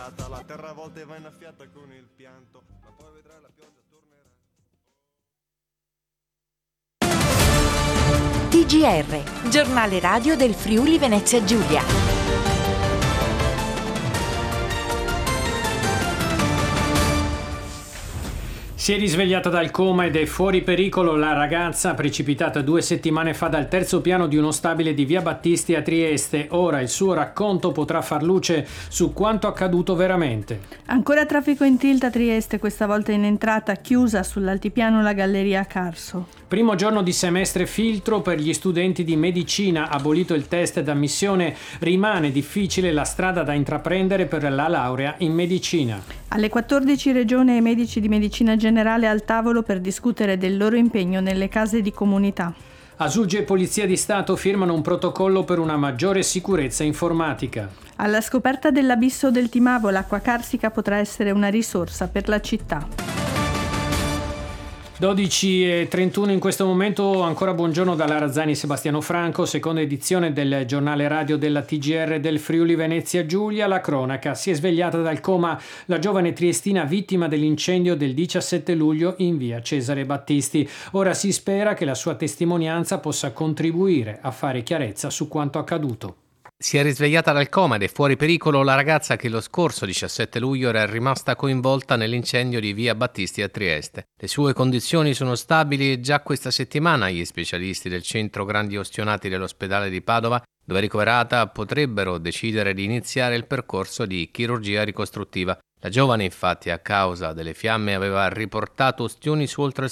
La terra a volte va innaffiata con il pianto, ma poi vedrai la pioggia tornerà. TGR, giornale radio del Friuli Venezia Giulia. Si è risvegliata dal coma ed è fuori pericolo la ragazza precipitata 2 settimane fa dal terzo piano di uno stabile di Via Battisti a Trieste. Ora il suo racconto potrà far luce su quanto accaduto veramente. Ancora traffico in tilt a Trieste, questa volta in entrata, chiusa sull'altipiano la galleria Carso. Primo giorno di semestre filtro per gli studenti di medicina, abolito il test d'ammissione, rimane difficile la strada da intraprendere per la laurea in medicina. Alle 14 regioni e i medici di medicina generale al tavolo per discutere del loro impegno nelle case di comunità. Asugge e Polizia di Stato firmano un protocollo per una maggiore sicurezza informatica. Alla scoperta dell'abisso del Timavo, l'acqua carsica potrà essere una risorsa per la città. 12:31 in questo momento, ancora buongiorno dalla Razzani Sebastiano Franco, seconda edizione del giornale radio della TGR del Friuli Venezia Giulia. La cronaca: si è svegliata dal coma la giovane triestina vittima dell'incendio del 17 luglio in via Cesare Battisti. Ora si spera che la sua testimonianza possa contribuire a fare chiarezza su quanto accaduto. Si è risvegliata dal coma ed è fuori pericolo la ragazza che lo scorso 17 luglio era rimasta coinvolta nell'incendio di via Battisti a Trieste. Le sue condizioni sono stabili e già questa settimana gli specialisti del centro grandi ostionati dell'ospedale di Padova, dove è ricoverata, potrebbero decidere di iniziare il percorso di chirurgia ricostruttiva. La giovane, infatti, a causa delle fiamme aveva riportato ustioni su oltre il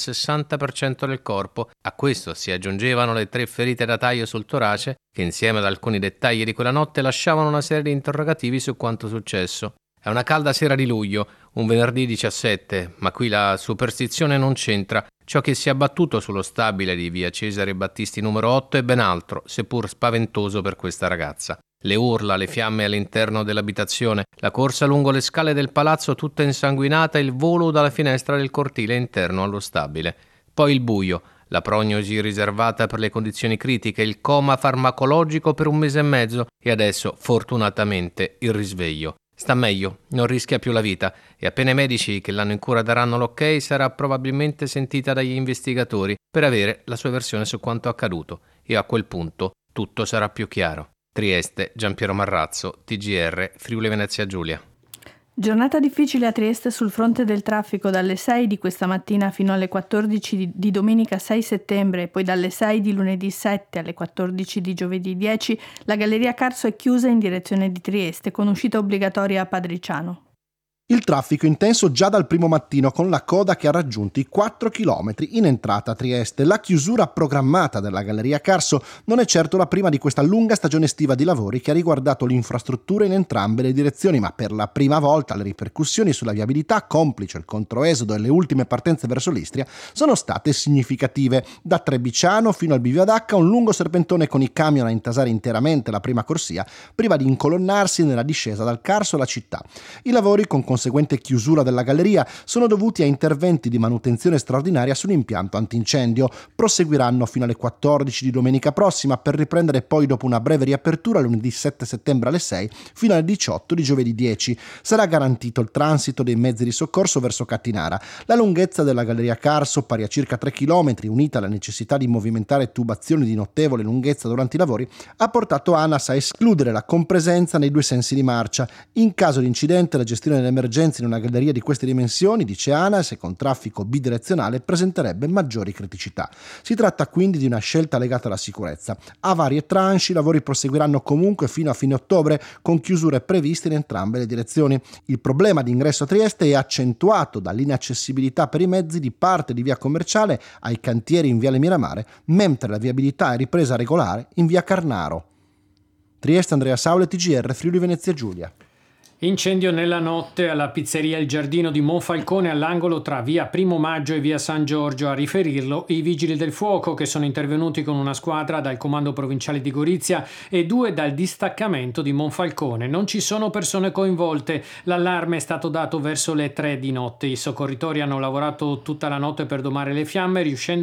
60% del corpo. A questo si aggiungevano le 3 ferite da taglio sul torace, che insieme ad alcuni dettagli di quella notte lasciavano una serie di interrogativi su quanto successo. È una calda sera di luglio, un venerdì 17, ma qui la superstizione non c'entra. Ciò che si è abbattuto sullo stabile di via Cesare Battisti numero 8 è ben altro, seppur spaventoso per questa ragazza. Le urla, le fiamme all'interno dell'abitazione, la corsa lungo le scale del palazzo tutta insanguinata e il volo dalla finestra del cortile interno allo stabile. Poi il buio, la prognosi riservata per le condizioni critiche, il coma farmacologico per 1 mese e mezzo e adesso, fortunatamente, il risveglio. Sta meglio, non rischia più la vita e appena i medici che l'hanno in cura daranno l'ok sarà probabilmente sentita dagli investigatori per avere la sua versione su quanto accaduto e a quel punto tutto sarà più chiaro. Trieste, Giampiero Marrazzo, TGR, Friuli Venezia Giulia. Giornata difficile a Trieste sul fronte del traffico dalle 6 di questa mattina fino alle 14 di domenica 6 settembre e poi dalle 6 di lunedì 7 alle 14 di giovedì 10 la galleria Carso è chiusa in direzione di Trieste con uscita obbligatoria a Padriciano. Il traffico intenso già dal primo mattino con la coda che ha raggiunto i 4 km in entrata a Trieste. La chiusura programmata della Galleria Carso non è certo la prima di questa lunga stagione estiva di lavori che ha riguardato l'infrastruttura in entrambe le direzioni, ma per la prima volta le ripercussioni sulla viabilità, complice il controesodo e le ultime partenze verso l'Istria, sono state significative. Da Trebiciano fino al Bivio ad Acca un lungo serpentone con i camion a intasare interamente la prima corsia prima di incolonnarsi nella discesa dal Carso alla città. I lavori con conseguente chiusura della galleria sono dovuti a interventi di manutenzione straordinaria sull'impianto antincendio. Proseguiranno fino alle 14 di domenica prossima per riprendere poi dopo una breve riapertura lunedì 7 settembre alle 6 fino alle 18 di giovedì 10. Sarà garantito il transito dei mezzi di soccorso verso Cattinara. La lunghezza della galleria Carso, pari a circa 3 km, unita alla necessità di movimentare tubazioni di notevole lunghezza durante i lavori, ha portato ANAS a escludere la compresenza nei 2 sensi di marcia. In caso di incidente, la gestione dell'emergenza in una galleria di queste dimensioni, dice ANAS, e con traffico bidirezionale presenterebbe maggiori criticità. Si tratta quindi di una scelta legata alla sicurezza. A varie tranche i lavori proseguiranno comunque fino a fine ottobre, con chiusure previste in entrambe le direzioni. Il problema di ingresso a Trieste è accentuato dall'inaccessibilità per i mezzi di parte di via Commerciale ai cantieri in viale Miramare, mentre la viabilità è ripresa regolare in via Carnaro. Trieste, Andrea Saule, TGR, Friuli Venezia Giulia. Incendio nella notte alla pizzeria Il Giardino di Monfalcone all'angolo tra via Primo Maggio e via San Giorgio. A riferirlo i vigili del fuoco che sono intervenuti con una squadra dal comando provinciale di Gorizia e 2 dal distaccamento di Monfalcone. Non ci sono persone coinvolte. L'allarme è stato dato verso le 3 di notte. I soccorritori hanno lavorato tutta la notte per domare le fiamme, riuscendo